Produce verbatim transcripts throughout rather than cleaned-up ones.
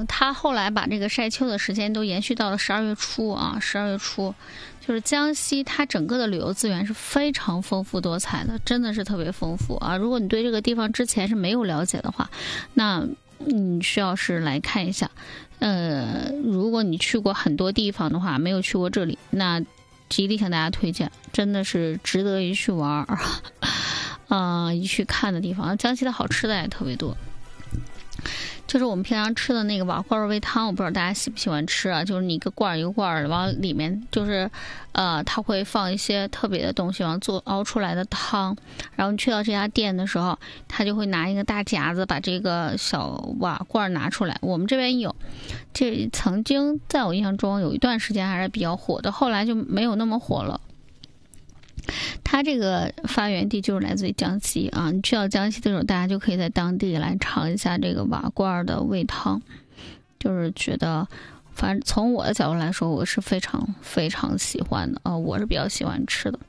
呃，他后来把这个晒秋的时间都延续到了十二月初啊，十二月初，就是江西它整个的旅游资源是非常丰富多彩的，真的是特别丰富啊。如果你对这个地方之前是没有了解的话，那你需要是来看一下。呃，如果你去过很多地方的话，没有去过这里，那极力向大家推荐，真的是值得一去玩儿，啊、呃，一去看的地方。江西的好吃的也特别多。就是我们平常吃的那个瓦罐煨汤，我不知道大家喜不喜欢吃啊？就是你一个罐一个罐往里面，就是呃，它会放一些特别的东西，往做熬出来的汤。然后你去到这家店的时候，他就会拿一个大夹子把这个小瓦罐拿出来。我们这边有，这曾经在我印象中有一段时间还是比较火的，后来就没有那么火了。它这个发源地就是来自于江西啊，你去到江西的时候，大家就可以在当地来尝一下这个瓦罐的煨汤，就是觉得，反正从我的角度来说，我是非常非常喜欢的啊，我是比较喜欢吃的。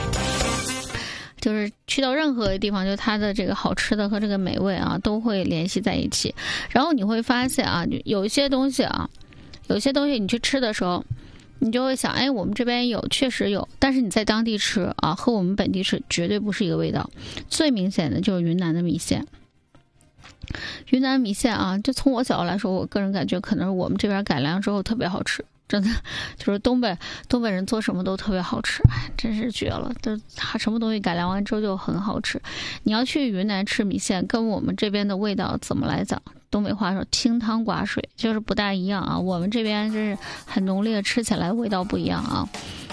就是去到任何地方，就它的这个好吃的和这个美味啊，都会联系在一起。然后你会发现啊，有一些东西啊，有些东西你去吃的时候，你就会想，哎，我们这边有，确实有，但是你在当地吃啊，和我们本地吃绝对不是一个味道。最明显的就是云南的米线，云南米线啊，就从我角度来说，我个人感觉可能是我们这边改良之后特别好吃，真的就是东北东北人做什么都特别好吃，哎，真是绝了，就什么东西改良完之后就很好吃。你要去云南吃米线，跟我们这边的味道怎么来讲？东北话说清汤寡水，就是不大一样啊。我们这边就是很浓烈，吃起来味道不一样啊。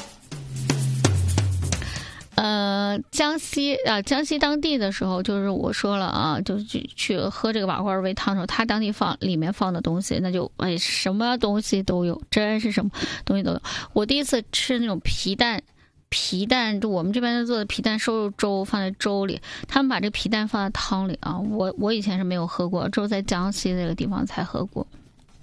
呃，江西啊，江西当地的时候，就是我说了啊，就是去去喝这个瓦罐煨汤的时候，他当地放里面放的东西，那就哎什么东西都有，真是什么东西都有。我第一次吃那种皮蛋。皮蛋，就我们这边做的皮蛋瘦肉粥放在粥里，他们把这个皮蛋放在汤里啊。我我以前是没有喝过，只有在江西那个地方才喝过。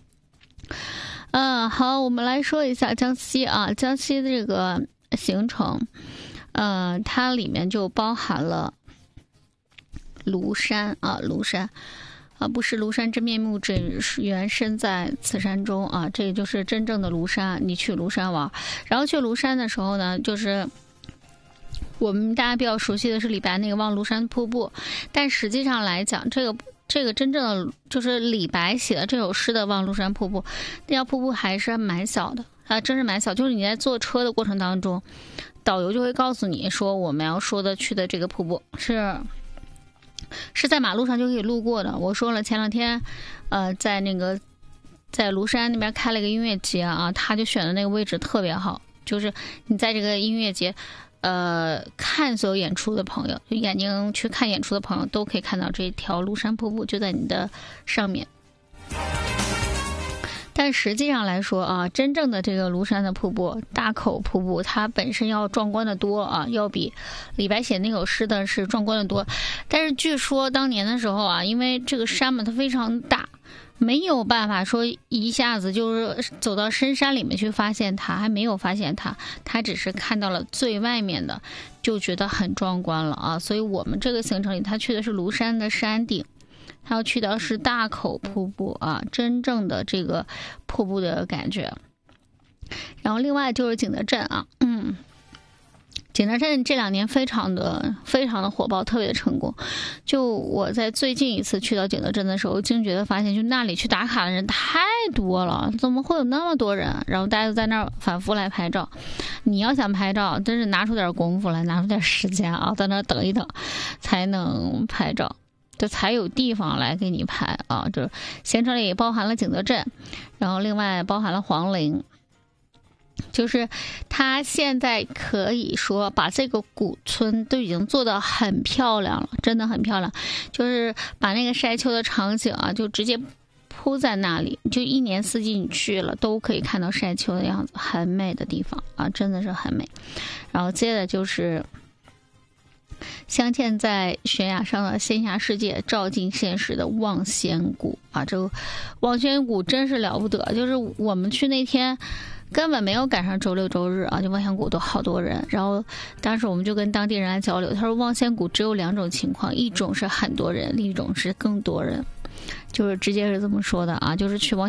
嗯，好，我们来说一下江西啊，江西的这个行程，呃，它里面就包含了庐山啊，庐山。啊，不是庐山真面目，只是原身在此山中啊！这就是真正的庐山。你去庐山玩，然后去庐山的时候呢，就是我们大家比较熟悉的是李白那个望庐山瀑布，但实际上来讲，这个这个真正的就是李白写的这首诗的望庐山瀑布，那条瀑布还是蛮小的啊，真是蛮小。就是你在坐车的过程当中，导游就会告诉你说，我们要说的去的这个瀑布是。是在马路上就可以路过的。我说了，前两天，呃，在那个在庐山那边开了一个音乐节啊，他就选的那个位置特别好，就是你在这个音乐节，呃，看所有演出的朋友，就眼睛去看演出的朋友都可以看到这条庐山瀑布就在你的上面。但实际上来说啊，真正的这个庐山的瀑布，大口瀑布，它本身要壮观的多啊，要比李白写那首诗的是壮观的多。但是据说当年的时候啊，因为这个山嘛，它非常大，没有办法说一下子就是走到深山里面去发现它，还没有发现它，它只是看到了最外面的，就觉得很壮观了啊。所以我们这个行程里，他去的是庐山的山顶。他要去的是大口瀑布啊，真正的这个瀑布的感觉。然后另外就是景德镇啊，嗯，景德镇这两年非常的非常的火爆，特别的成功。就我在最近一次去到景德镇的时候，惊觉的发现，就那里去打卡的人太多了，怎么会有那么多人？然后大家都在那儿反复来拍照。你要想拍照，真是拿出点功夫来，拿出点时间啊，在那儿等一等，才能拍照。这才有地方来给你拍啊！就是行程里也包含了景德镇，然后另外包含了黄陵，就是它现在可以说把这个古村都已经做得很漂亮了，真的很漂亮。就是把那个晒秋的场景啊，就直接铺在那里，就一年四季你去了都可以看到晒秋的样子，很美的地方啊，真的是很美。然后接着就是镶嵌在悬崖上的仙侠世界照进现实的望仙谷啊，这个望仙谷真是了不得，就是我们去那天根本没有赶上周六周日啊，就望仙谷都好多人。然后当时我们就跟当地人来交流，他说望仙谷只有两种情况，一种是很多人，另一种是更多人，就是直接是这么说的啊，就是去望